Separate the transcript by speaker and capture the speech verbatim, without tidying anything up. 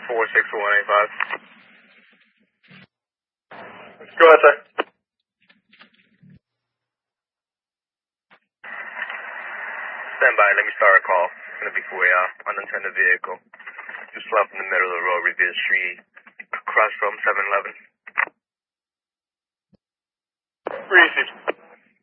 Speaker 1: four six one eight five. Go ahead, sir. Stand by, let me start a call. It's going to be for a uh, unattended vehicle. You slept in the middle of the road, Revere Street, across from seven eleven. Received.